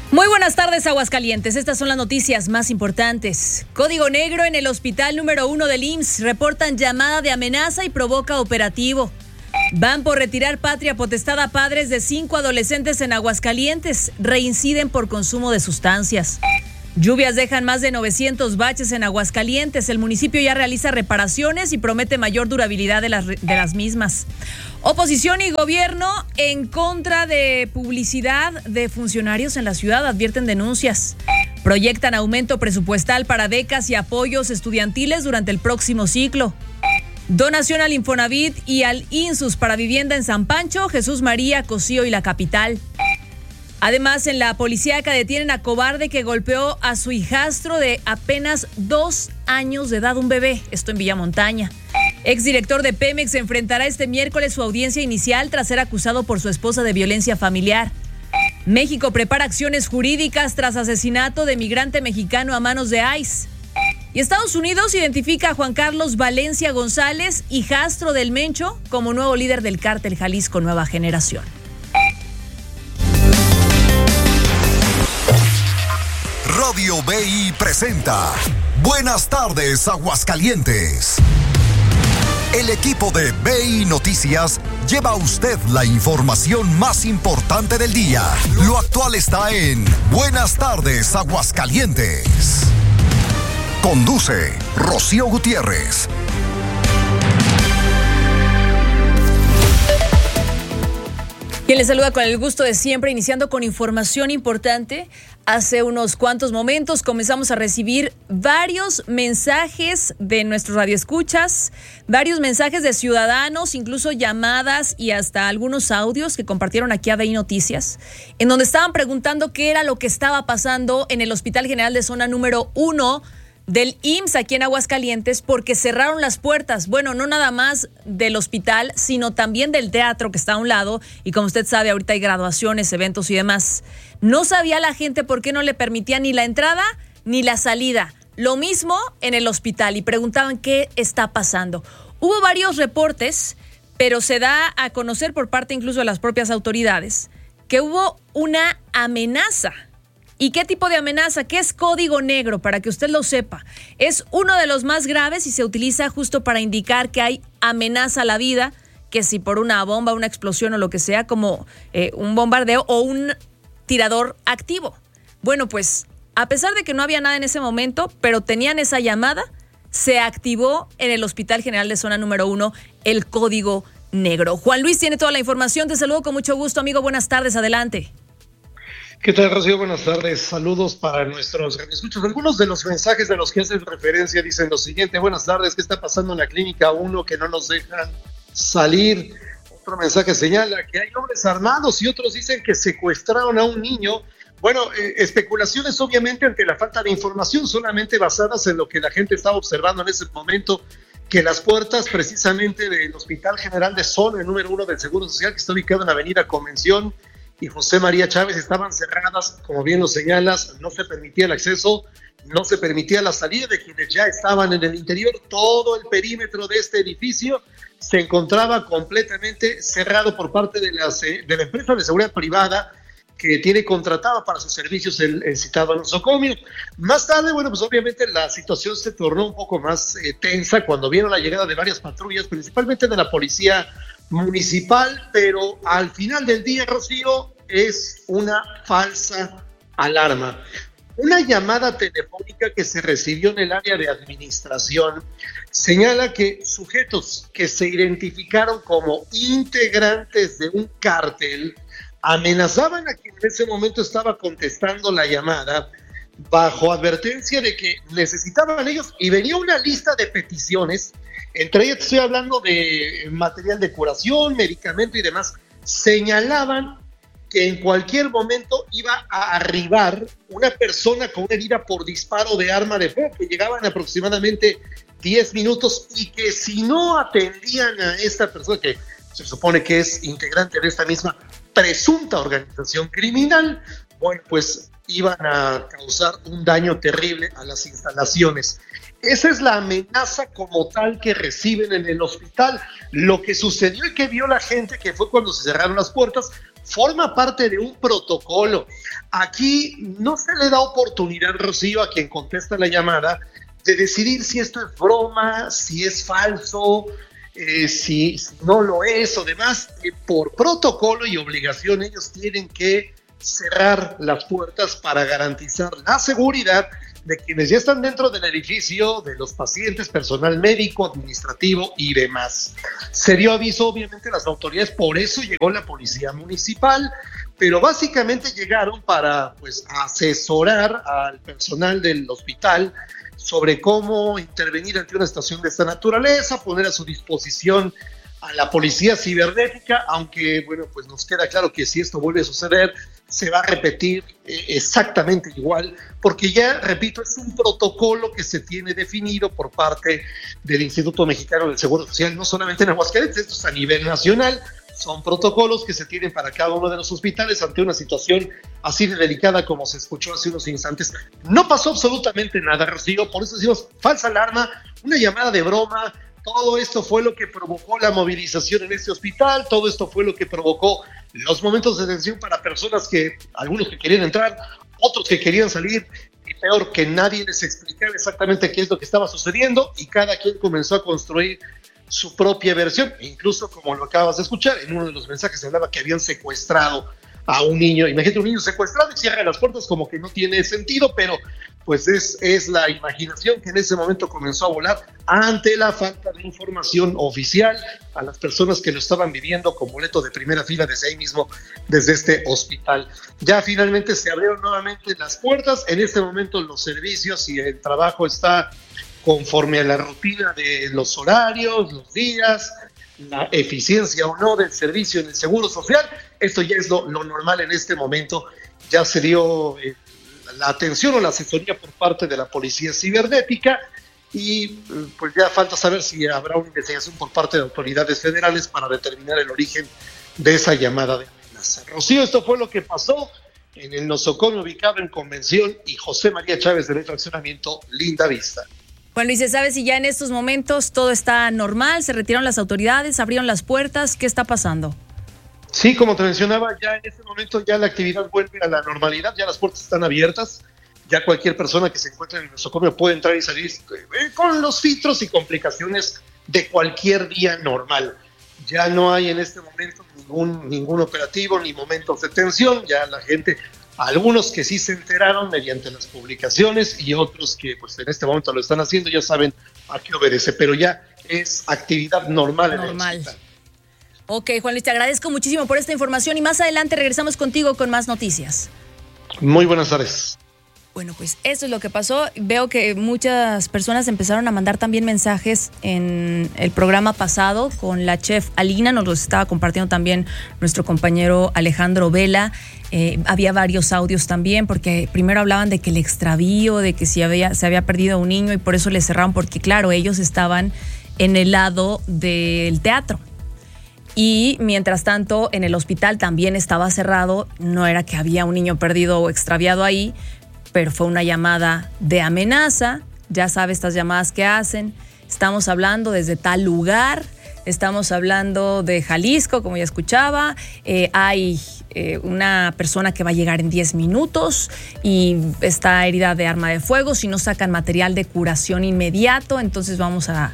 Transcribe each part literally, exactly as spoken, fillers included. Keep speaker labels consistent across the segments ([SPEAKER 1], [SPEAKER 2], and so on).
[SPEAKER 1] Muy buenas tardes, Aguascalientes. Estas son las noticias más importantes. Código negro en el hospital número uno del I M S S. Reportan llamada de amenaza y provoca operativo. Van por retirar patria potestad a padres de cinco adolescentes en Aguascalientes. Reinciden por consumo de sustancias. Lluvias dejan más de novecientos baches en Aguascalientes. El municipio ya realiza reparaciones y promete mayor durabilidad de las, de las mismas. Oposición y gobierno en contra de publicidad de funcionarios en la ciudad, advierten denuncias. Proyectan aumento presupuestal para becas y apoyos estudiantiles durante el próximo ciclo. Donación al Infonavit y al INSUS para vivienda en San Pancho, Jesús María, Cocío y la capital. Además, en la policíaca detienen a cobarde que golpeó a su hijastro de apenas dos años de edad, un bebé, esto en Villamontaña. Exdirector de Pemex enfrentará este miércoles su audiencia inicial tras ser acusado por su esposa de violencia familiar. México prepara acciones jurídicas tras asesinato de migrante mexicano a manos de ICE. Y Estados Unidos identifica a Juan Carlos Valencia González, hijastro del Mencho, como nuevo líder del cártel Jalisco Nueva Generación.
[SPEAKER 2] Radio B I presenta Buenas tardes, Aguascalientes. El equipo de B I Noticias lleva a usted la información más importante del día. Lo actual está en Buenas tardes, Aguascalientes. Conduce Rocío Gutiérrez.
[SPEAKER 1] Quien les saluda con el gusto de siempre, iniciando con información importante. Hace unos cuantos momentos comenzamos a recibir varios mensajes de nuestros radioescuchas, varios mensajes de ciudadanos, incluso llamadas y hasta algunos audios que compartieron aquí a B I Noticias, en donde estaban preguntando qué era lo que estaba pasando en el Hospital General de Zona número uno del I M S S aquí en Aguascalientes, porque cerraron las puertas. Bueno, no nada más del hospital, sino también del teatro que está a un lado. Y como usted sabe, ahorita hay graduaciones, eventos y demás. No sabía la gente por qué no le permitía ni la entrada ni la salida. Lo mismo en el hospital y preguntaban qué está pasando. Hubo varios reportes, pero se da a conocer por parte incluso de las propias autoridades que hubo una amenaza. ¿Y qué tipo de amenaza? ¿Qué es código negro? Para que usted lo sepa. Es uno de los más graves y se utiliza justo para indicar que hay amenaza a la vida, que si por una bomba, una explosión o lo que sea, como eh, un bombardeo o un tirador activo. Bueno, pues a pesar de que no había nada en ese momento, pero tenían esa llamada, se activó en el Hospital General de Zona número uno el código negro. Juan Luis tiene toda la información. Te saludo con mucho gusto, amigo. Buenas tardes. Adelante.
[SPEAKER 3] ¿Qué tal, Rocío? Buenas tardes. Saludos para nuestros radioescuchas. Algunos de los mensajes de los que hacen referencia dicen lo siguiente: buenas tardes, ¿qué está pasando en la clínica uno que no nos dejan salir? Otro mensaje señala que hay hombres armados y otros dicen que secuestraron a un niño. Bueno, eh, especulaciones obviamente ante la falta de información, solamente basadas en lo que la gente estaba observando en ese momento, que las puertas precisamente del Hospital General de Zona, el número uno del Seguro Social, que está ubicado en Avenida Convención y José María Chávez, estaban cerradas, como bien lo señalas. No se permitía el acceso, no se permitía la salida de quienes ya estaban en el interior. Todo el perímetro de este edificio se encontraba completamente cerrado por parte de, las, de la empresa de seguridad privada que tiene contratada para sus servicios el, el citado nosocomio. Más tarde, bueno, pues obviamente la situación se tornó un poco más eh, tensa cuando vieron la llegada de varias patrullas, principalmente de la policía municipal, pero al final del día, Rocío, es una falsa alarma. Una llamada telefónica que se recibió en el área de administración señala que sujetos que se identificaron como integrantes de un cártel amenazaban a quien en ese momento estaba contestando la llamada bajo advertencia de que necesitaban ellos, y venía una lista de peticiones. Entre ellas estoy hablando de material de curación, medicamento y demás. Señalaban que en cualquier momento iba a arribar una persona con una herida por disparo de arma de fuego, que llegaban aproximadamente diez minutos, y que si no atendían a esta persona, que se supone que es integrante de esta misma presunta organización criminal, bueno, pues iban a causar un daño terrible a las instalaciones. Esa es la amenaza como tal que reciben en el hospital. Lo que sucedió y que vio la gente, que fue cuando se cerraron las puertas, forma parte de un protocolo. Aquí no se le da oportunidad, Rocío, a quien contesta la llamada, de decidir si esto es broma, si es falso, eh, si, si no lo es o demás. Eh, por protocolo y obligación ellos tienen que cerrar las puertas para garantizar la seguridad de quienes ya están dentro del edificio, de los pacientes, personal médico, administrativo y demás. Se dio aviso obviamente a las autoridades, por eso llegó la policía municipal, pero básicamente llegaron para pues asesorar al personal del hospital sobre cómo intervenir ante una situación de esta naturaleza, poner a su disposición a la policía cibernética, aunque bueno, pues nos queda claro que si esto vuelve a suceder, se va a repetir eh, exactamente igual, porque ya, repito, es un protocolo que se tiene definido por parte del Instituto Mexicano del Seguro Social, no solamente en Aguascalientes, esto es a nivel nacional, son protocolos que se tienen para cada uno de los hospitales ante una situación así de delicada como se escuchó hace unos instantes. No pasó absolutamente nada, Rocío, por eso decimos falsa alarma, una llamada de broma. Todo esto fue lo que provocó la movilización en este hospital, todo esto fue lo que provocó los momentos de tensión para personas que, algunos que querían entrar, otros que querían salir, y peor, que nadie les explicara exactamente qué es lo que estaba sucediendo, y cada quien comenzó a construir su propia versión, e incluso, como lo acabas de escuchar, en uno de los mensajes se hablaba que habían secuestrado a un niño. Imagínate un niño secuestrado y cierra las puertas, como que no tiene sentido, pero pues es, es la imaginación que en ese momento comenzó a volar ante la falta de información oficial a las personas que lo estaban viviendo con boleto de primera fila desde ahí mismo, desde este hospital. Ya finalmente se abrieron nuevamente las puertas, en este momento los servicios y el trabajo está conforme a la rutina de los horarios, los días, la eficiencia o no del servicio en el Seguro Social. Esto ya es lo, lo normal en este momento. Ya se dio eh, la atención o la asesoría por parte de la Policía Cibernética y pues ya falta saber si habrá una investigación por parte de autoridades federales para determinar el origen de esa llamada de amenaza. Rocío, esto fue lo que pasó en el nosocomio ubicado en Convención y José María Chávez del Fraccionamiento Linda Vista.
[SPEAKER 1] Juan Luis, ¿se sabe si ya en estos momentos todo está normal? ¿Se retiraron las autoridades? ¿Abrieron las puertas? ¿Qué está pasando?
[SPEAKER 3] Sí, como te mencionaba, ya en este momento ya la actividad vuelve a la normalidad, ya las puertas están abiertas, ya cualquier persona que se encuentre en el nosocomio puede entrar y salir eh, con los filtros y complicaciones de cualquier día normal. Ya no hay en este momento ningún, ningún operativo ni momentos de tensión, ya la gente, algunos que sí se enteraron mediante las publicaciones y otros que pues en este momento lo están haciendo ya saben a qué obedece, pero ya es actividad normal, normal. En el hospital.
[SPEAKER 1] Ok, Juan Luis, te agradezco muchísimo por esta información y más adelante regresamos contigo con más noticias.
[SPEAKER 3] Muy buenas tardes.
[SPEAKER 1] Bueno, pues eso es lo que pasó. Veo que muchas personas empezaron a mandar también mensajes en el programa pasado con la chef Alina, nos los estaba compartiendo también nuestro compañero Alejandro Vela. Eh, había varios audios también, porque primero hablaban de que el extravío, de que si había, se había perdido un niño y por eso le cerraron, porque claro, ellos estaban en el lado del teatro. Y mientras tanto, en el hospital también estaba cerrado, no era que había un niño perdido o extraviado ahí, pero fue una llamada de amenaza. Ya sabe estas llamadas que hacen. Estamos hablando desde tal lugar, estamos hablando de Jalisco, como ya escuchaba. Eh, hay eh, una persona que va a llegar en diez minutos y está herida de arma de fuego. Si no sacan material de curación inmediato, entonces vamos a,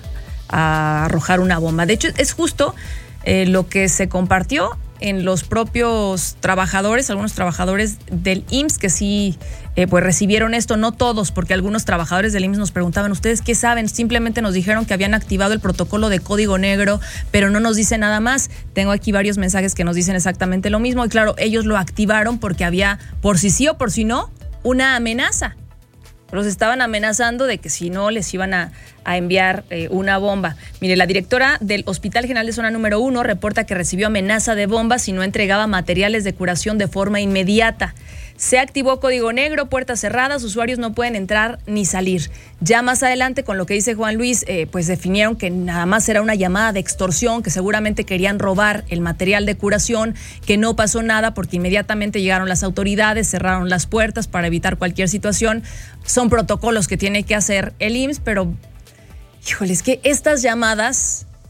[SPEAKER 1] a arrojar una bomba. De hecho, es justo eh, lo que se compartió en los propios trabajadores, algunos trabajadores del I M S S que sí eh, pues recibieron esto, no todos, porque algunos trabajadores del I M S S nos preguntaban, ¿ustedes qué saben? Simplemente nos dijeron que habían activado el protocolo de código negro, pero no nos dice nada más. Tengo aquí varios mensajes que nos dicen exactamente lo mismo y claro, ellos lo activaron porque había, por si sí o por si no, una amenaza. Los estaban amenazando de que si no les iban a, a enviar eh, una bomba. Mire, la directora del Hospital General de Zona número uno reporta que recibió amenaza de bomba si no entregaba materiales de curación de forma inmediata. Se activó código negro, puertas cerradas, usuarios no pueden entrar ni salir. Ya más adelante, con lo que dice Juan Luis, eh, pues definieron que nada más era una llamada de extorsión, que seguramente querían robar el material de curación, que no pasó nada porque inmediatamente llegaron las autoridades, cerraron las puertas para evitar cualquier situación. Son protocolos que tiene que hacer el I M S S, pero híjole, es que estas llamadas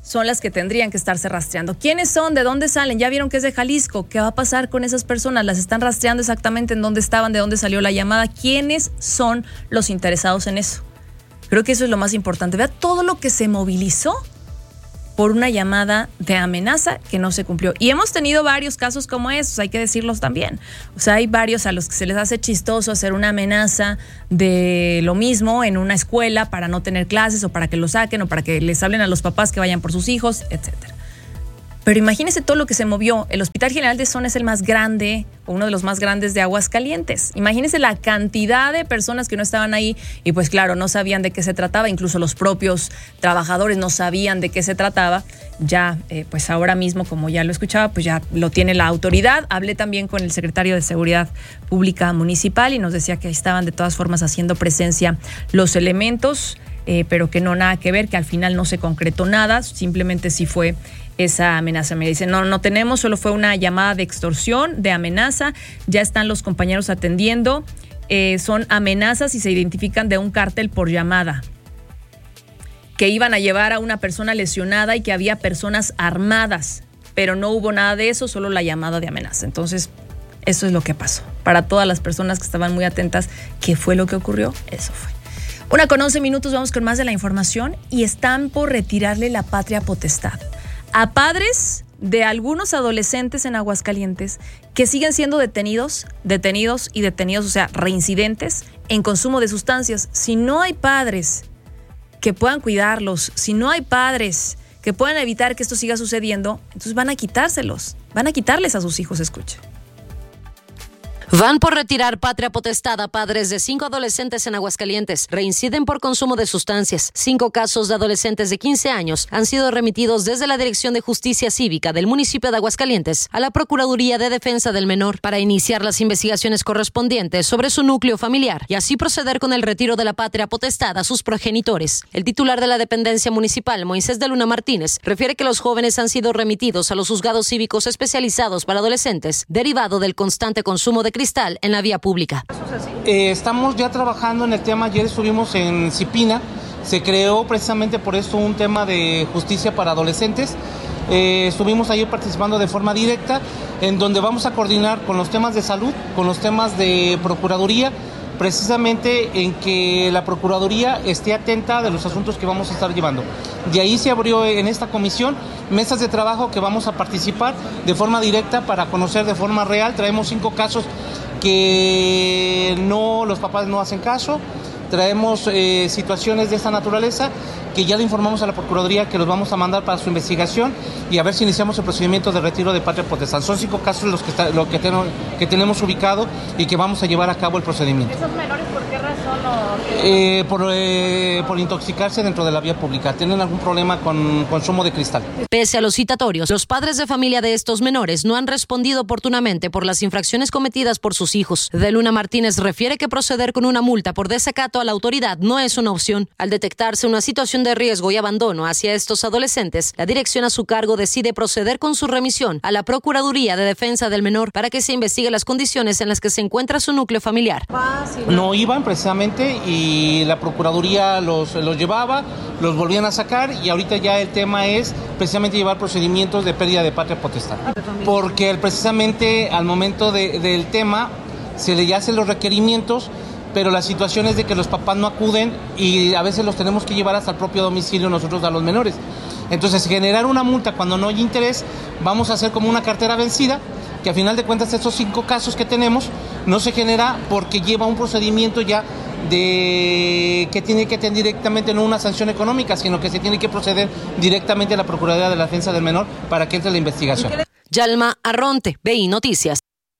[SPEAKER 1] son las que tendrían que estarse rastreando. ¿Quiénes son? ¿De dónde salen? Ya vieron que es de Jalisco. ¿Qué va a pasar con esas personas? Las están rastreando exactamente en dónde estaban, de dónde salió la llamada. ¿Quiénes son los interesados en eso? Creo que eso es lo más importante. Vea todo lo que se movilizó por una llamada de amenaza que no se cumplió. Y hemos tenido varios casos como esos, hay que decirlos también. O sea, hay varios a los que se les hace chistoso hacer una amenaza de lo mismo en una escuela para no tener clases o para que lo saquen o para que les hablen a los papás que vayan por sus hijos, etcétera. Pero imagínense todo lo que se movió. El Hospital General de Zona es el más grande, o uno de los más grandes de Aguascalientes. Imagínense la cantidad de personas que no estaban ahí y pues claro, no sabían de qué se trataba. Incluso los propios trabajadores no sabían de qué se trataba. Ya, eh, pues ahora mismo, como ya lo escuchaba, pues ya lo tiene la autoridad. Hablé también con el secretario de Seguridad Pública Municipal y nos decía que ahí estaban de todas formas haciendo presencia los elementos, eh, pero que no nada que ver, que al final no se concretó nada, simplemente sí fue esa amenaza. Me dicen, no, no tenemos, solo fue una llamada de extorsión, de amenaza, ya están los compañeros atendiendo, eh, son amenazas y se identifican de un cártel por llamada, que iban a llevar a una persona lesionada y que había personas armadas, pero no hubo nada de eso, solo la llamada de amenaza. Entonces, eso es lo que pasó. Para todas las personas que estaban muy atentas, ¿qué fue lo que ocurrió? Eso fue. Una con once minutos, vamos con más de la información y están por retirarle la patria potestad a padres de algunos adolescentes en Aguascalientes que siguen siendo detenidos, detenidos y detenidos, o sea, reincidentes en consumo de sustancias. Si no hay padres que puedan cuidarlos, si no hay padres que puedan evitar que esto siga sucediendo, entonces van a quitárselos, van a quitarles a sus hijos, escuche.
[SPEAKER 4] Van por retirar patria potestad a padres de cinco adolescentes en Aguascalientes. Reinciden por consumo de sustancias. Cinco casos de adolescentes de quince años han sido remitidos desde la Dirección de Justicia Cívica del municipio de Aguascalientes a la Procuraduría de Defensa del Menor para iniciar las investigaciones correspondientes sobre su núcleo familiar y así proceder con el retiro de la patria potestad a sus progenitores. El titular de la dependencia municipal, Moisés de Luna Martínez, refiere que los jóvenes han sido remitidos a los juzgados cívicos especializados para adolescentes, derivado del constante consumo de cristal en la vía pública.
[SPEAKER 5] Eh, estamos ya trabajando en el tema. Ayer estuvimos en Cipina, se creó precisamente por esto un tema de justicia para adolescentes. Eh, estuvimos ayer participando de forma directa, en donde vamos a coordinar con los temas de salud, con los temas de procuraduría, precisamente en que la Procuraduría esté atenta de los asuntos que vamos a estar llevando. De ahí se abrió en esta comisión mesas de trabajo que vamos a participar de forma directa para conocer de forma real. Traemos cinco casos que no, los papás no hacen caso. Traemos eh, situaciones de esta naturaleza que ya le informamos a la Procuraduría que los vamos a mandar para su investigación y a ver si iniciamos el procedimiento de retiro de patria potestad. Son cinco casos los que, está, lo que, tenemos, que tenemos ubicado y que vamos a llevar a cabo el procedimiento.
[SPEAKER 6] ¿Esos menores por qué razón? O
[SPEAKER 5] eh, por, eh, por intoxicarse dentro de la vía pública. ¿Tienen algún problema con consumo de cristal?
[SPEAKER 4] Pese a los citatorios, los padres de familia de estos menores no han respondido oportunamente por las infracciones cometidas por sus hijos. De Luna Martínez refiere que proceder con una multa por desacato a la autoridad no es una opción. Al detectarse una situación de riesgo y abandono hacia estos adolescentes, la dirección a su cargo decide proceder con su remisión a la Procuraduría de Defensa del Menor para que se investigue las condiciones en las que se encuentra su núcleo familiar.
[SPEAKER 5] No iban precisamente y la Procuraduría los, los llevaba, los volvían a sacar y ahorita ya el tema es precisamente llevar procedimientos de pérdida de patria potestad. Porque precisamente al momento de, del tema se le hacen los requerimientos, pero la situación es de que los papás no acuden y a veces los tenemos que llevar hasta el propio domicilio nosotros a los menores. Entonces, generar una multa cuando no hay interés, vamos a hacer como una cartera vencida, que a final de cuentas estos cinco casos que tenemos no se genera porque lleva un procedimiento ya de que tiene que tener directamente no una sanción económica, sino que se tiene que proceder directamente a la Procuraduría de la Defensa del Menor para que entre la investigación.
[SPEAKER 4] Yalma Arronte, B I Noticias.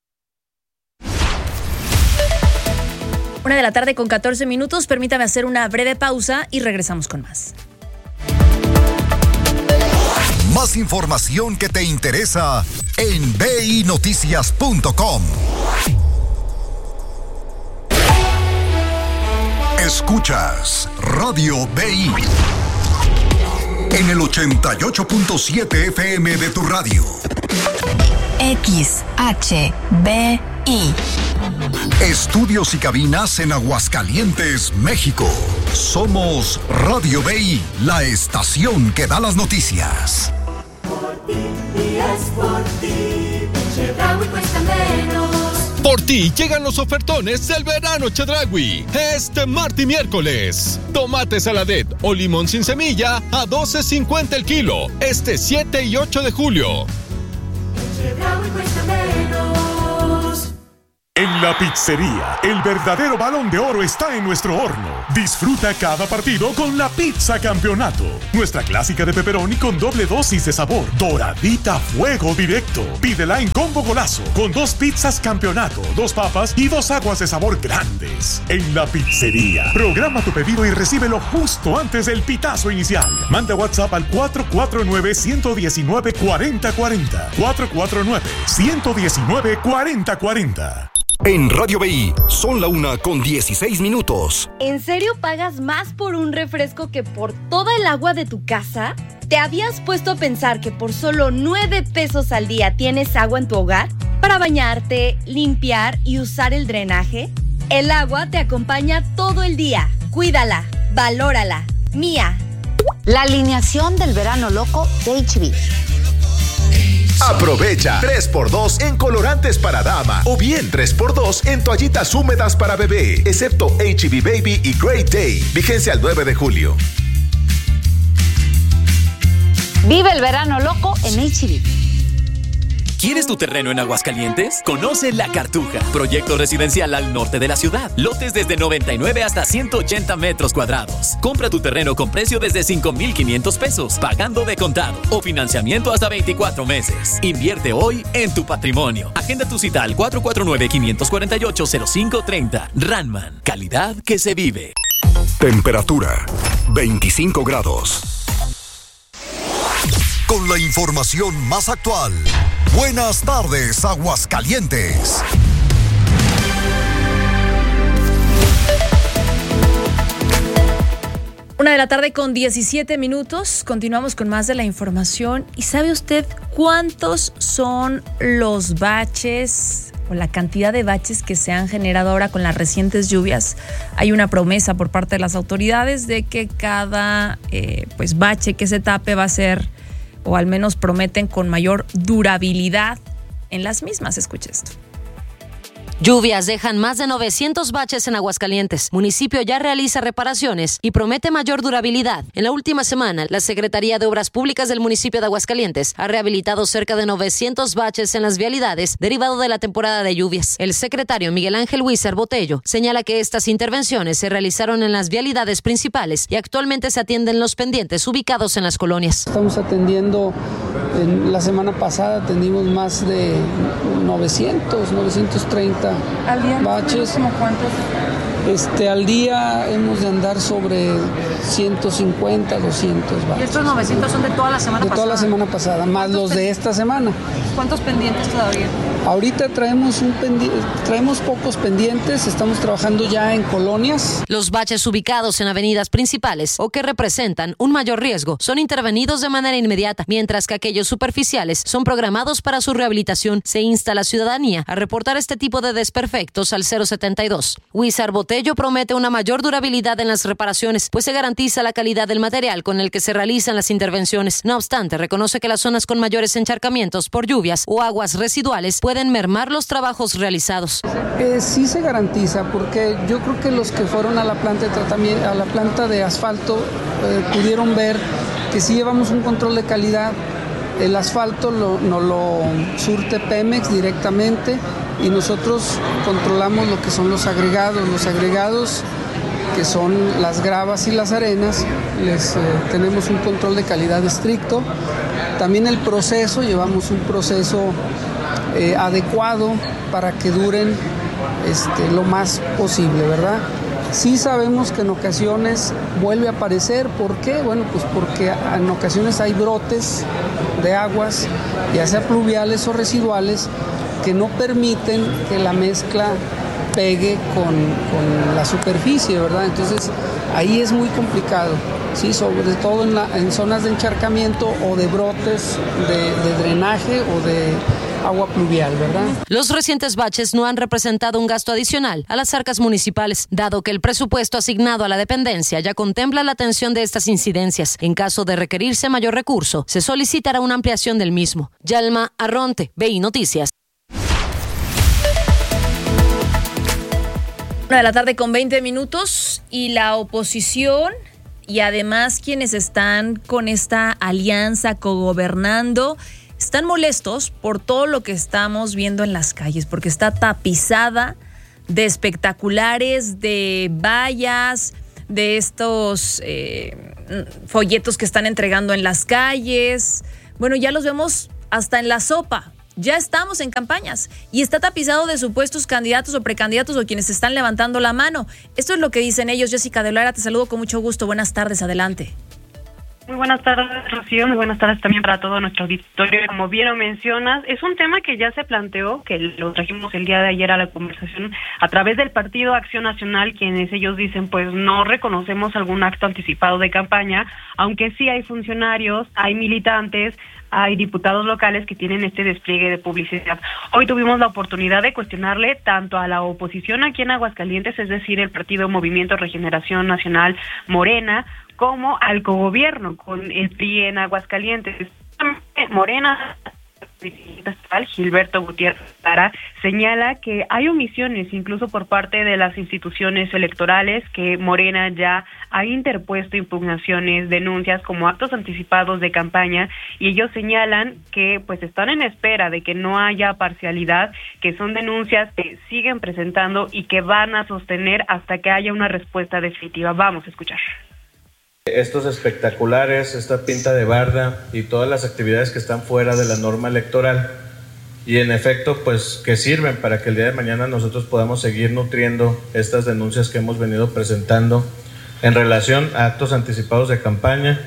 [SPEAKER 1] Una de la tarde con catorce minutos, permítame hacer una breve pausa y regresamos con más.
[SPEAKER 2] Más información que te interesa en b i noticias punto com. Escuchas Radio B I en el ochenta y ocho punto siete F M de tu radio.
[SPEAKER 7] X H B I
[SPEAKER 2] Estudios y cabinas en Aguascalientes, México. Somos Radio B I, la estación que da las noticias.
[SPEAKER 7] Por ti, y es por ti, Chedraui cuesta menos.
[SPEAKER 8] Por ti llegan los ofertones del verano Chedraui. Este martes y miércoles. Tomate saladet o limón sin semilla a doce cincuenta el kilo. Este siete y ocho de julio.
[SPEAKER 7] Chedraui cuesta menos.
[SPEAKER 9] En la pizzería, el verdadero Balón de Oro está en nuestro horno. Disfruta cada partido con la pizza campeonato. Nuestra clásica de pepperoni con doble dosis de sabor. Doradita a fuego directo. Pídela en combo golazo con dos pizzas campeonato, dos papas y dos aguas de sabor grandes. En la pizzería, programa tu pedido y recíbelo justo antes del pitazo inicial. Manda WhatsApp al cuatro cuatro nueve, uno uno nueve, cuatro cero cuatro cero. cuatro cuatro nueve, uno uno nueve, cuatro cero cuatro cero.
[SPEAKER 2] En Radio B I son la una con dieciséis minutos.
[SPEAKER 10] ¿En serio pagas más por un refresco que por toda el agua de tu casa? ¿Te habías puesto a pensar que por solo nueve pesos al día tienes agua en tu hogar? Para bañarte, limpiar y usar el drenaje. El agua te acompaña todo el día. Cuídala, valórala. Mía.
[SPEAKER 11] La alineación del verano loco de H B.
[SPEAKER 12] Aprovecha tres por dos en colorantes para dama o bien tres por dos en toallitas húmedas para bebé, excepto H B Baby y Great Day. Vigencia al nueve de julio.
[SPEAKER 11] Vive el verano loco en H B.
[SPEAKER 13] ¿Quieres tu terreno en Aguascalientes? Conoce La Cartuja, proyecto residencial al norte de la ciudad. Lotes desde noventa y nueve hasta ciento ochenta metros cuadrados. Compra tu terreno con precio desde cinco mil quinientos pesos, pagando de contado o financiamiento hasta veinticuatro meses. Invierte hoy en tu patrimonio. Agenda tu cita al cuatro cuatro nueve, cinco cuatro ocho, cero cinco tres cero. Ranman, calidad que se vive.
[SPEAKER 2] Temperatura veinticinco grados. Con la información más actual. Buenas tardes, Aguascalientes.
[SPEAKER 1] Una de la tarde con diecisiete minutos. Continuamos con más de la información. ¿Y sabe usted cuántos son los baches o la cantidad de baches que se han generado ahora con las recientes lluvias? Hay una promesa por parte de las autoridades de que cada eh, pues bache que se tape va a ser, o al menos prometen, con mayor durabilidad en las mismas. Escuche esto.
[SPEAKER 4] Lluvias dejan más de novecientos baches en Aguascalientes. Municipio ya realiza reparaciones y promete mayor durabilidad. En la última semana, la Secretaría de Obras Públicas del municipio de Aguascalientes ha rehabilitado cerca de novecientos baches en las vialidades derivado de la temporada de lluvias. El secretario Miguel Ángel Huizar Botello señala que estas intervenciones se realizaron en las vialidades principales y actualmente se atienden los pendientes ubicados en las colonias.
[SPEAKER 14] Estamos atendiendo, en la semana pasada atendimos más de novecientos, novecientos treinta ¿Al día baches. ¿Cómo cuántos? Este, al día hemos de andar sobre ciento cincuenta, doscientos baches.
[SPEAKER 15] ¿Y estos novecientos son de toda la semana
[SPEAKER 14] de
[SPEAKER 15] pasada?
[SPEAKER 14] De toda la semana pasada, más los de esta semana.
[SPEAKER 15] ¿Cuántos pendientes todavía?
[SPEAKER 14] Ahorita traemos un pendi- traemos pocos pendientes, estamos trabajando ya en colonias.
[SPEAKER 4] Los baches ubicados en avenidas principales o que representan un mayor riesgo son intervenidos de manera inmediata, mientras que aquellos superficiales son programados para su rehabilitación. Se insta a la ciudadanía a reportar este tipo de desperfectos al cero setenta y dos. Huizar Botello promete una mayor durabilidad en las reparaciones, pues se garantiza la calidad del material con el que se realizan las intervenciones. No obstante, reconoce que las zonas con mayores encharcamientos por lluvias o aguas residuales pueden mermar los trabajos realizados.
[SPEAKER 14] Eh, sí se garantiza, porque yo creo que los que fueron a la planta de tratamiento, a la planta de asfalto, eh, pudieron ver que sí llevamos un control de calidad. El asfalto lo, no lo surte Pemex directamente y nosotros controlamos lo que son los agregados. Los agregados, que son las gravas y las arenas, les eh, tenemos un control de calidad estricto. También el proceso, llevamos un proceso eh, adecuado para que duren este, lo más posible, ¿verdad? Sí sabemos que en ocasiones vuelve a aparecer. ¿Por qué? Bueno, pues porque en ocasiones hay brotes de aguas, ya sea pluviales o residuales, que no permiten que la mezcla pegue con, con la superficie, ¿verdad? Entonces ahí es muy complicado, ¿sí? Sobre todo en, la, en zonas de encharcamiento o de brotes de, de drenaje o de agua pluvial, ¿verdad?
[SPEAKER 4] Los recientes baches no han representado un gasto adicional a las arcas municipales, dado que el presupuesto asignado a la dependencia ya contempla la atención de estas incidencias. En caso de requerirse mayor recurso, se solicitará una ampliación del mismo. Yalma Arronte, B I Noticias.
[SPEAKER 1] Una de la tarde con veinte minutos y la oposición y además quienes están con esta alianza cogobernando están molestos por todo lo que estamos viendo en las calles, porque está tapizada de espectaculares, de vallas, de estos eh, folletos que están entregando en las calles. Bueno, ya los vemos hasta en la sopa. Ya estamos en campañas y está tapizado de supuestos candidatos o precandidatos o quienes están levantando la mano. Esto es lo que dicen ellos. Jessica de Lara, te saludo con mucho gusto. Buenas tardes, adelante.
[SPEAKER 6] Muy buenas tardes, Rocío. Muy buenas tardes también para todo nuestro auditorio. Como bien lo mencionas, es un tema que ya se planteó, que lo trajimos el día de ayer a la conversación a través del Partido Acción Nacional, quienes ellos dicen, pues no reconocemos algún acto anticipado de campaña, aunque sí hay funcionarios, hay militantes, hay diputados locales que tienen este despliegue de publicidad. Hoy tuvimos la oportunidad de cuestionarle tanto a la oposición aquí en Aguascalientes, es decir, el Partido Movimiento Regeneración Nacional Morena, como al cogobierno con el P R I en Aguascalientes. Morena, Gilberto Gutiérrez Lara, señala que hay omisiones incluso por parte de las instituciones electorales, que Morena ya ha interpuesto impugnaciones, denuncias como actos anticipados de campaña, y ellos señalan que pues están en espera de que no haya parcialidad, que son denuncias que siguen presentando y que van a sostener hasta que haya una respuesta definitiva. Vamos a escuchar.
[SPEAKER 16] Estos espectaculares, esta pinta de barda y todas las actividades que están fuera de la norma electoral, y en efecto pues que sirven para que el día de mañana nosotros podamos seguir nutriendo estas denuncias que hemos venido presentando en relación a actos anticipados de campaña.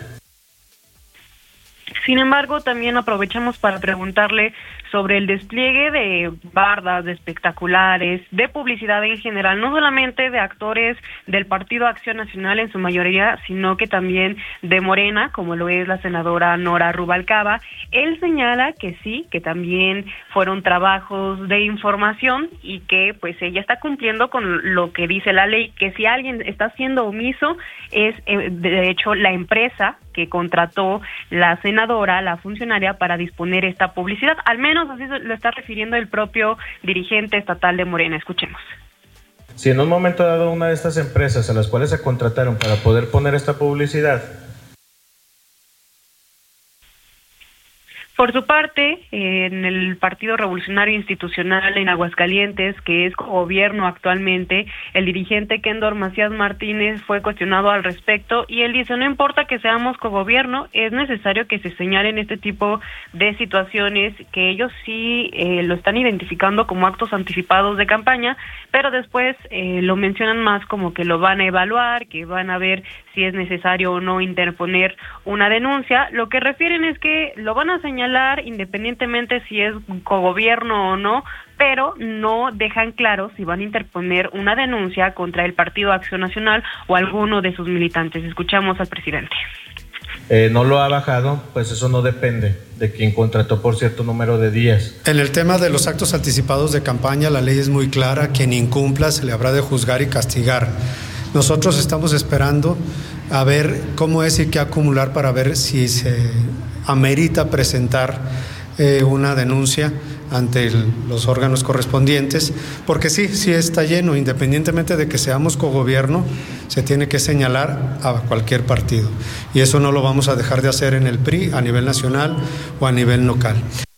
[SPEAKER 6] Sin embargo, también aprovechamos para preguntarle sobre el despliegue de bardas, de espectaculares, de publicidad en general, no solamente de actores del Partido Acción Nacional en su mayoría, sino que también de Morena, como lo es la senadora Nora Rubalcaba. Él señala que sí, que también fueron trabajos de información y que pues ella está cumpliendo con lo que dice la ley, que si alguien está siendo omiso es eh, de hecho la empresa que contrató la senadora, la funcionaria, para disponer esta publicidad. Al menos así lo está refiriendo el propio dirigente estatal de Morena. Escuchemos.
[SPEAKER 16] Si en un momento dado una de estas empresas a las cuales se contrataron para poder poner esta publicidad.
[SPEAKER 6] Por su parte, en el Partido Revolucionario Institucional en Aguascalientes, que es gobierno actualmente, el dirigente Kendor Macías Martínez fue cuestionado al respecto y él dice, no importa que seamos cogobierno, es necesario que se señalen este tipo de situaciones, que ellos sí eh, lo están identificando como actos anticipados de campaña, pero después eh, lo mencionan más como que lo van a evaluar, que van a ver si es necesario o no interponer una denuncia. Lo que refieren es que lo van a señalar independientemente si es cogobierno o no, pero no dejan claro si van a interponer una denuncia contra el Partido Acción Nacional o alguno de sus militantes. Escuchamos al presidente.
[SPEAKER 16] Eh, no lo ha bajado, pues eso no depende de quien contrató por cierto número de días.
[SPEAKER 17] En el tema de los actos anticipados de campaña, la ley es muy clara, quien incumpla se le habrá de juzgar y castigar. Nosotros estamos esperando a ver cómo es y qué acumular para ver si se amerita presentar eh, una denuncia ante el, los órganos correspondientes, porque sí, sí está lleno, independientemente de que seamos cogobierno, se tiene que señalar a cualquier partido, y eso no lo vamos a dejar de hacer en el P R I a nivel nacional o a nivel local.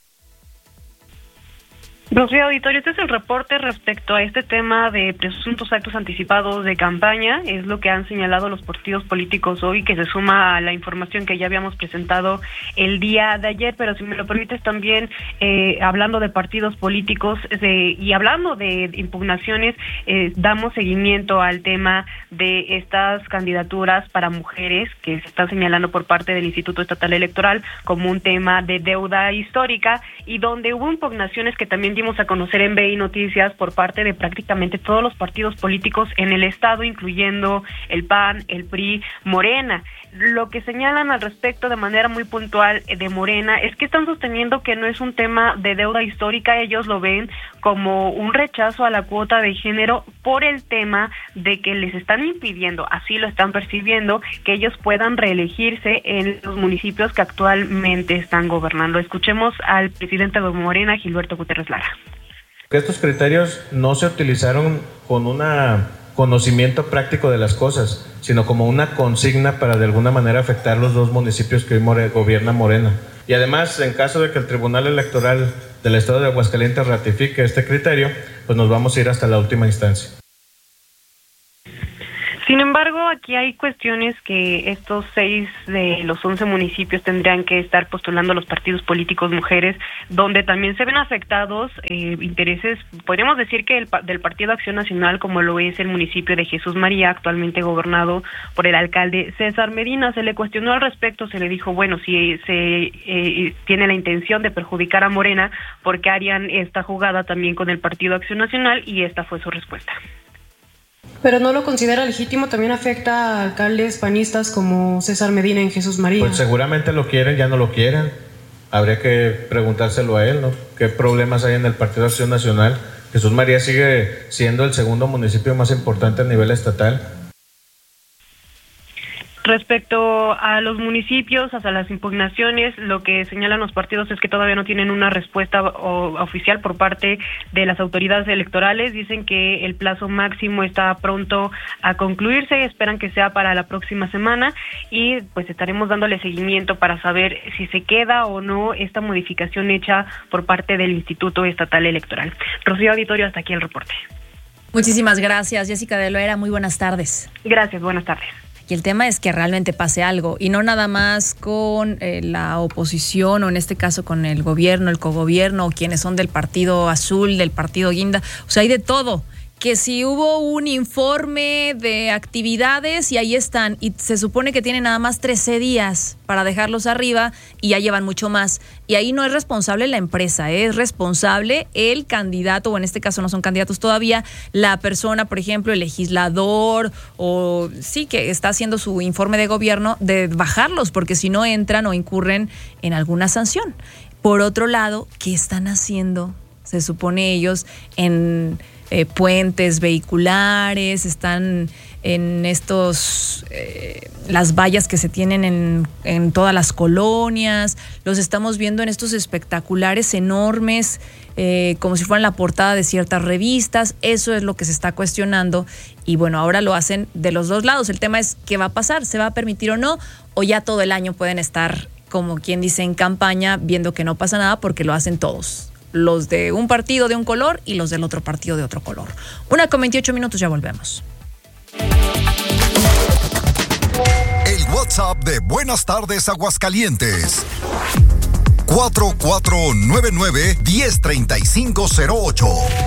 [SPEAKER 6] Rocío Auditorio, este es el reporte respecto a este tema de presuntos actos anticipados de campaña. Es lo que han señalado los partidos políticos hoy, que se suma a la información que ya habíamos presentado el día de ayer. Pero si me lo permites también, eh, hablando de partidos políticos de, y hablando de impugnaciones, eh, damos seguimiento al tema de estas candidaturas para mujeres que se están señalando por parte del Instituto Estatal Electoral como un tema de deuda histórica, y donde hubo impugnaciones que también dimos a conocer en B I Noticias por parte de prácticamente todos los partidos políticos en el estado, incluyendo el P A N, el P R I, Morena. Lo que señalan al respecto de manera muy puntual de Morena es que están sosteniendo que no es un tema de deuda histórica. Ellos lo ven como un rechazo a la cuota de género por el tema de que les están impidiendo, así lo están percibiendo, que ellos puedan reelegirse en los municipios que actualmente están gobernando. Escuchemos al presidente de Morena, Gilberto Gutiérrez Lara.
[SPEAKER 16] Estos criterios no se utilizaron con un conocimiento práctico de las cosas, sino como una consigna para de alguna manera afectar los dos municipios que hoy more, gobierna Morena. Y además, en caso de que el Tribunal Electoral del Estado de Aguascalientes ratifique este criterio, pues nos vamos a ir hasta la última instancia.
[SPEAKER 6] Sin embargo, aquí hay cuestiones que estos seis de los once municipios tendrían que estar postulando los partidos políticos mujeres, donde también se ven afectados eh, intereses, podríamos decir que el, del Partido Acción Nacional, como lo es el municipio de Jesús María, actualmente gobernado por el alcalde César Medina. Se le cuestionó al respecto, se le dijo, bueno, si se eh, tiene la intención de perjudicar a Morena, ¿por qué harían esta jugada también con el Partido Acción Nacional? Y esta fue su respuesta.
[SPEAKER 18] ¿Pero no lo considera legítimo? ¿También afecta a alcaldes panistas como César Medina en Jesús María?
[SPEAKER 16] Pues seguramente lo quieren, ya no lo quieren. Habría que preguntárselo a él, ¿no? ¿Qué problemas hay en el Partido Acción Nacional? Jesús María sigue siendo el segundo municipio más importante a nivel estatal.
[SPEAKER 6] Respecto a los municipios, hasta las impugnaciones, lo que señalan los partidos es que todavía no tienen una respuesta o, oficial por parte de las autoridades electorales. Dicen que el plazo máximo está pronto a concluirse, esperan que sea para la próxima semana y pues estaremos dándole seguimiento para saber si se queda o no esta modificación hecha por parte del Instituto Estatal Electoral. Rocío Auditorio, hasta aquí el reporte.
[SPEAKER 1] Muchísimas gracias, Jessica de Loera, muy buenas tardes.
[SPEAKER 6] Gracias, buenas tardes.
[SPEAKER 1] Y el tema es que realmente pase algo y no nada más con eh, la oposición o en este caso con el gobierno, el cogobierno o quienes son del Partido Azul, del Partido Guinda. O sea, hay de todo. Que si hubo un informe de actividades y ahí están y se supone que tienen nada más trece días para dejarlos arriba y ya llevan mucho más. Y ahí no es responsable la empresa, ¿eh? Es responsable el candidato, o en este caso no son candidatos todavía, la persona, por ejemplo, el legislador o sí que está haciendo su informe de gobierno de bajarlos porque si no entran o incurren en alguna sanción. Por otro lado, ¿qué están haciendo? Se supone ellos en... Eh, puentes vehiculares, están en estos, eh, las vallas que se tienen en, en todas las colonias, los estamos viendo en estos espectaculares enormes, eh, como si fueran la portada de ciertas revistas. Eso es lo que se está cuestionando y bueno, ahora lo hacen de los dos lados. El tema es qué va a pasar, se va a permitir o no, o ya todo el año pueden estar, como quien dice, en campaña, viendo que no pasa nada porque lo hacen todos. Los de un partido de un color y los del otro partido de otro color. Una con veintiocho minutos, ya volvemos.
[SPEAKER 2] El WhatsApp de Buenas Tardes Aguascalientes. cuatro cuatro nueve nueve, uno cero tres cinco cero ocho.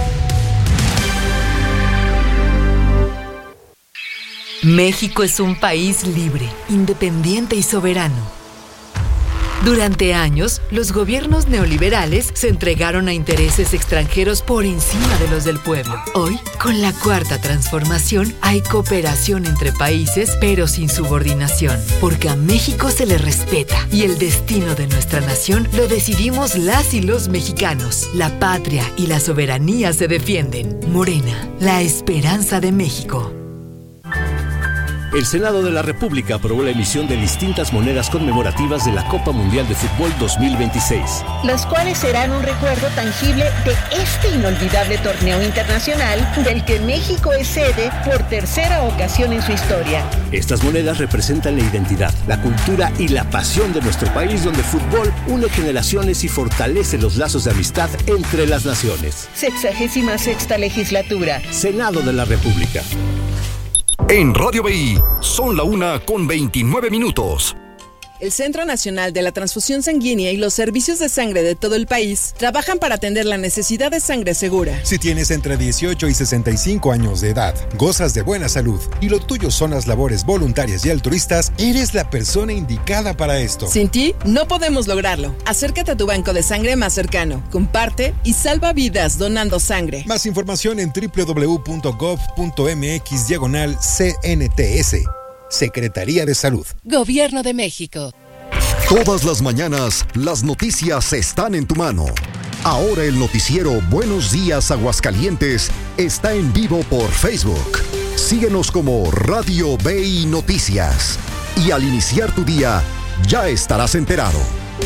[SPEAKER 19] México es un país libre, independiente y soberano. Durante años, los gobiernos neoliberales se entregaron a intereses extranjeros por encima de los del pueblo. Hoy, con la Cuarta Transformación, hay cooperación entre países, pero sin subordinación, porque a México se le respeta y el destino de nuestra nación lo decidimos las y los mexicanos. La patria y la soberanía se defienden. Morena, la esperanza de México.
[SPEAKER 20] El Senado de la República aprobó la emisión de distintas monedas conmemorativas de la Copa Mundial de Fútbol dos mil veintiséis.
[SPEAKER 21] Las cuales serán un recuerdo tangible de este inolvidable torneo internacional del que México es sede por tercera ocasión en su historia.
[SPEAKER 20] Estas monedas representan la identidad, la cultura y la pasión de nuestro país, donde el fútbol une generaciones y fortalece los lazos de amistad entre las naciones.
[SPEAKER 21] Sexagésima sexta legislatura.
[SPEAKER 20] Senado de la República.
[SPEAKER 2] En Radio B I son la una con veintinueve minutos.
[SPEAKER 3] El Centro Nacional de la Transfusión Sanguínea y los servicios de sangre de todo el país trabajan para atender la necesidad de sangre segura.
[SPEAKER 22] Si tienes entre dieciocho y sesenta y cinco años de edad, gozas de buena salud y lo tuyo son las labores voluntarias y altruistas, eres la persona indicada para esto.
[SPEAKER 3] Sin ti, no podemos lograrlo. Acércate a tu banco de sangre más cercano, comparte y salva vidas donando sangre.
[SPEAKER 22] Más información en doble u doble u doble u punto gov punto eme equis diagonal C N T S. Secretaría de Salud.
[SPEAKER 19] Gobierno de México.
[SPEAKER 2] Todas las mañanas, las noticias están en tu mano. Ahora el noticiero Buenos Días Aguascalientes está en vivo por Facebook. Síguenos como Radio B I Noticias. Y al iniciar tu día, ya estarás enterado.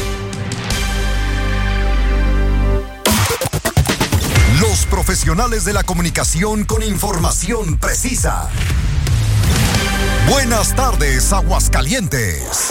[SPEAKER 2] Los profesionales de la comunicación con información precisa. Buenas tardes, Aguascalientes.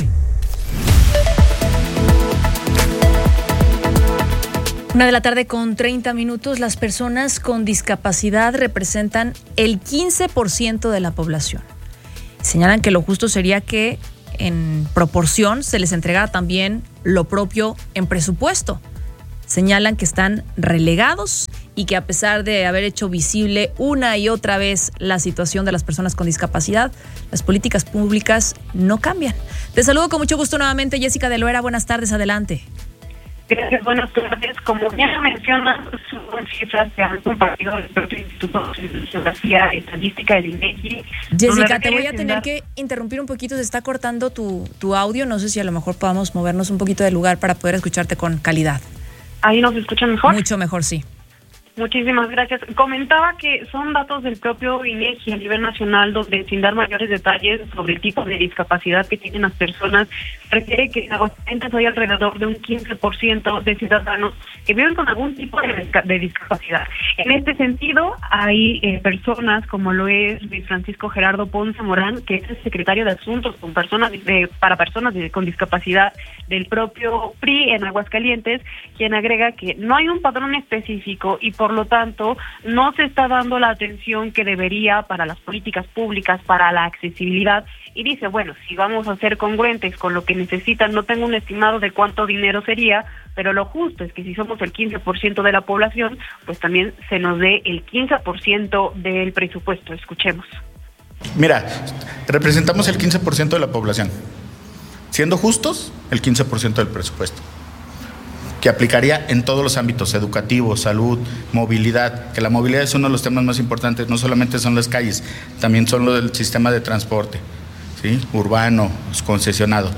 [SPEAKER 1] Una de la tarde con treinta minutos, las personas con discapacidad representan el quince por ciento de la población. Señalan que lo justo sería que en proporción se les entregara también lo propio en presupuesto. Señalan que están relegados y que a pesar de haber hecho visible una y otra vez la situación de las personas con discapacidad, las políticas públicas no cambian. Te saludo con mucho gusto nuevamente, Jessica de Loera. Buenas tardes, adelante.
[SPEAKER 6] Gracias, buenas tardes. Como ya mencionas, son cifras que han compartido el propio Instituto de Geografía y Estadística del INEGI.
[SPEAKER 1] Jessica, te voy a tener que interrumpir un poquito, se está cortando tu, tu audio, no sé si a lo mejor podamos movernos un poquito del lugar para poder escucharte con calidad.
[SPEAKER 6] ¿Ahí nos escuchan mejor?
[SPEAKER 1] Mucho mejor, sí.
[SPEAKER 6] Muchísimas gracias. Comentaba que son datos del propio INEGI a nivel nacional, donde sin dar mayores detalles sobre el tipo de discapacidad que tienen las personas, requiere que en Aguascalientes hay alrededor de un quince por ciento de ciudadanos que viven con algún tipo de, de discapacidad. En este sentido, hay eh, personas como lo es Luis Francisco Gerardo Ponce Morán, que es el secretario de Asuntos con personas de, para personas de, con discapacidad del propio P R I en Aguascalientes, quien agrega que no hay un padrón específico y por Por lo tanto, no se está dando la atención que debería para las políticas públicas, para la accesibilidad. Y dice, bueno, si vamos a ser congruentes con lo que necesitan, no tengo un estimado de cuánto dinero sería, pero lo justo es que si somos el quince por ciento de la población, pues también se nos dé el quince por ciento del presupuesto. Escuchemos.
[SPEAKER 23] Mira, representamos el quince por ciento de la población. Siendo justos, el quince por ciento del presupuesto, que aplicaría en todos los ámbitos, educativos, salud, movilidad, que la movilidad es uno de los temas más importantes, no solamente son las calles, también son lo del sistema de transporte, ¿sí? Urbano, concesionado.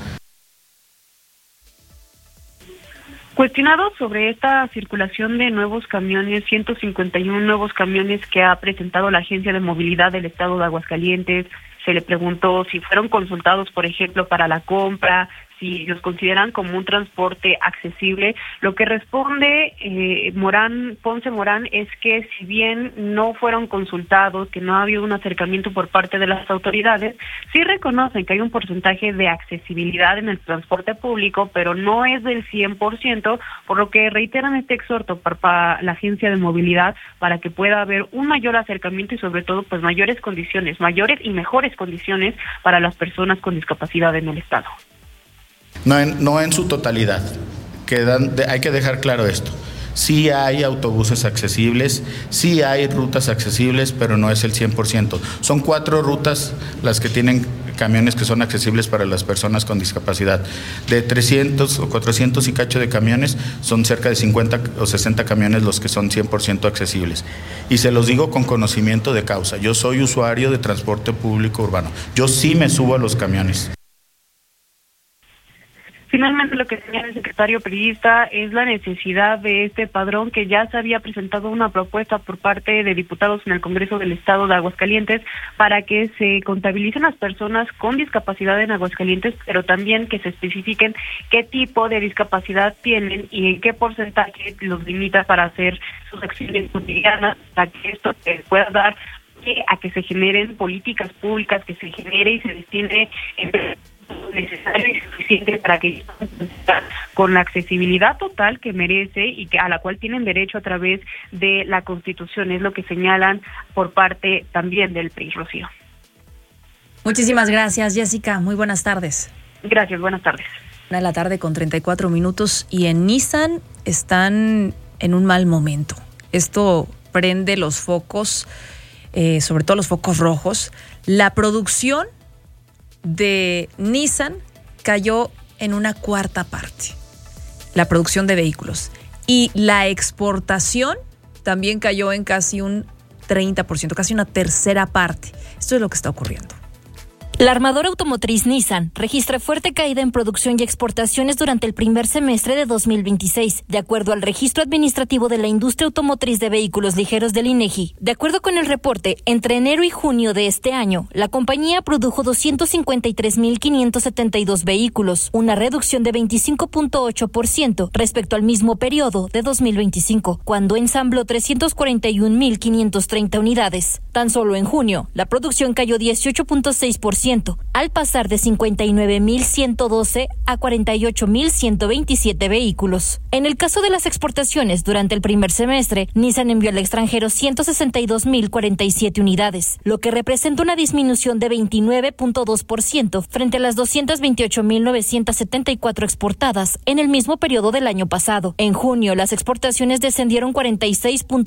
[SPEAKER 6] Cuestionado sobre esta circulación de nuevos camiones, ciento cincuenta y uno nuevos camiones que ha presentado la Agencia de Movilidad del Estado de Aguascalientes, se le preguntó si fueron consultados, por ejemplo, para la compra, si los consideran como un transporte accesible. Lo que responde eh, Morán, Ponce Morán, es que si bien no fueron consultados, que no ha habido un acercamiento por parte de las autoridades, sí reconocen que hay un porcentaje de accesibilidad en el transporte público, pero no es del cien por ciento, por lo que reiteran este exhorto para, para la Agencia de Movilidad para que pueda haber un mayor acercamiento y sobre todo pues mayores condiciones, mayores y mejores condiciones para las personas con discapacidad en el Estado.
[SPEAKER 23] No en, no en su totalidad. Quedan, de, hay que dejar claro esto. Sí hay autobuses accesibles, sí hay rutas accesibles, pero no es el cien por ciento. Son cuatro rutas las que tienen camiones que son accesibles para las personas con discapacidad. De trescientos o cuatrocientos y cacho de camiones, son cerca de cincuenta o sesenta camiones los que son cien por ciento accesibles. Y se los digo con conocimiento de causa. Yo soy usuario de transporte público urbano. Yo sí me subo a los camiones.
[SPEAKER 6] Finalmente, lo que señala el secretario periodista es la necesidad de este padrón, que ya se había presentado una propuesta por parte de diputados en el Congreso del Estado de Aguascalientes para que se contabilicen las personas con discapacidad en Aguascalientes, pero también que se especifiquen qué tipo de discapacidad tienen y en qué porcentaje los limita para hacer sus acciones cotidianas, para que esto se pueda dar a que se generen políticas públicas, que se genere y se destine en necesario y suficiente para que ellos puedan estar con la accesibilidad total que merece y que a la cual tienen derecho a través de la Constitución. Es lo que señalan por parte también del P R I, Rocío.
[SPEAKER 1] Muchísimas gracias, Jessica. Muy buenas tardes.
[SPEAKER 6] Gracias, buenas tardes.
[SPEAKER 1] Una de la tarde con treinta y cuatro minutos y en Nissan están en un mal momento. Esto prende los focos, eh, sobre todo los focos rojos. La producción de Nissan cayó en una cuarta parte, la producción de vehículos. Y la exportación también cayó en casi un treinta por ciento, casi una tercera parte. Esto es lo que está ocurriendo.
[SPEAKER 5] La armadora automotriz Nissan registra fuerte caída en producción y exportaciones durante el primer semestre de dos mil veintiséis, de acuerdo al registro administrativo de la industria automotriz de vehículos ligeros del INEGI. De acuerdo con el reporte, entre enero y junio de este año, la compañía produjo doscientos cincuenta y tres mil quinientos setenta y dos vehículos, una reducción de veinticinco punto ocho por ciento respecto al mismo periodo de dos mil veinticinco, cuando ensambló trescientos cuarenta y un mil quinientos treinta unidades. Tan solo en junio, la producción cayó dieciocho punto seis por ciento, al pasar de cincuenta y nueve mil ciento doce a cuarenta y ocho mil ciento veintisiete vehículos. En el caso de las exportaciones, durante el primer semestre, Nissan envió al extranjero ciento sesenta y dos mil cuarenta y siete unidades, lo que representa una disminución de veintinueve punto dos por ciento frente a las doscientos veintiocho mil novecientos setenta y cuatro exportadas en el mismo periodo del año pasado. En junio, las exportaciones descendieron cuarenta y seis punto